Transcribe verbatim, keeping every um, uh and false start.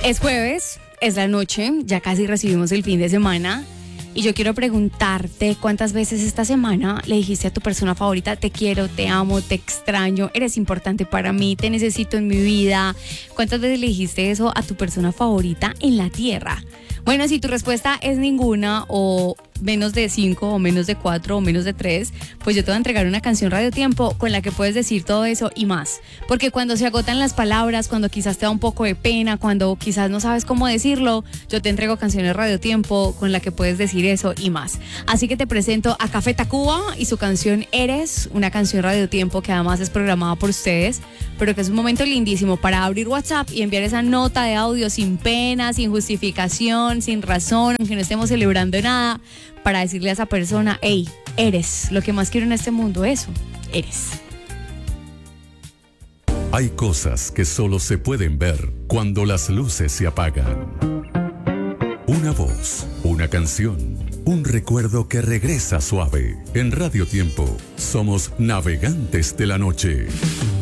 Es jueves, es la noche, ya casi recibimos el fin de semana y yo quiero preguntarte cuántas veces esta semana le dijiste a tu persona favorita: te quiero, te amo, te extraño, eres importante para mí, te necesito en mi vida. ¿Cuántas veces le dijiste eso a tu persona favorita en la tierra? Bueno, si tu respuesta es ninguna, o menos de cinco, o menos de cuatro, o menos de tres, pues yo te voy a entregar una canción Radio Tiempo con la que puedes decir todo eso y más. Porque cuando se agotan las palabras, cuando quizás te da un poco de pena, cuando quizás no sabes cómo decirlo, yo te entrego canciones Radio Tiempo con la que puedes decir eso y más. Así que te presento a Café Tacuba y su canción Eres, una canción Radio Tiempo que además es programada por ustedes, pero que es un momento lindísimo para abrir WhatsApp y enviar esa nota de audio sin pena, sin justificación, sin razón, aunque no estemos celebrando nada, para decirle a esa persona: hey, eres lo que más quiero en este mundo, eso, eres. Hay cosas que solo se pueden ver cuando las luces se apagan. Una voz, una canción, un recuerdo que regresa suave. En Radio Tiempo somos navegantes de la noche.